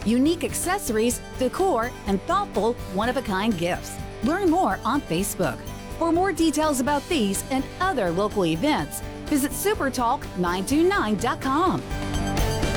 unique accessories, decor, and thoughtful, one-of-a-kind gifts. Learn more on Facebook. For more details about these and other local events, visit supertalk929.com.